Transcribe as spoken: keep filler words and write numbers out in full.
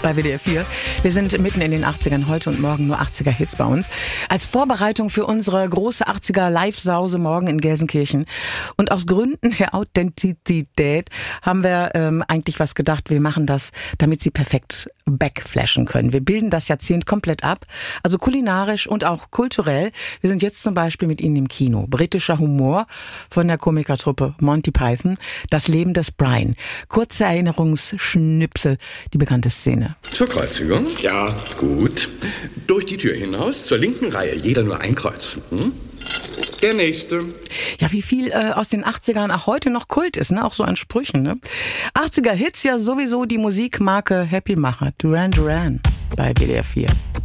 bei W D R vier. Wir sind mitten in den achtzigern, heute und morgen nur achtziger-Hits bei uns. Als Vorbereitung für unsere große achtziger-Live-Sause morgen in Gelsenkirchen. Und aus Gründen der Authentizität haben wir ähm, eigentlich was gedacht, wir machen das, damit Sie perfekt backflashen können. Wir bilden das Jahrzehnt komplett ab, also kulinarisch und auch kulturell. Wir sind jetzt zum Beispiel mit Ihnen im Kino. Britischer Humor von der Komikertruppe Monty Python. Das Leben des Brian. Kurze Erinnerungsschnipsel, die bekannte Szene. Zur Kreuzigung? Ja, gut. Durch die Tür hinaus, zur linken Reihe. Jeder nur ein Kreuz. Hm? Der nächste. Ja, wie viel äh, aus den achtzigern auch heute noch Kult ist, ne? Auch so an Sprüchen, ne? achtziger-Hits ja sowieso die Musikmarke Happy Macher. Duran Duran bei W D R vier.